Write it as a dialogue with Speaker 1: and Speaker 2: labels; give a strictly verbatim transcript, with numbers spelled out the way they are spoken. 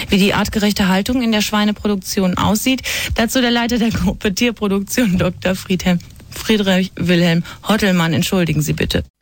Speaker 1: Wie die artgerechte Haltung in der Schweineproduktion aussieht, dazu der Leiter der Gruppe Tierproduktion, Doktor Friedhelm, Friedrich Wilhelm Hottelmann. Entschuldigen Sie bitte.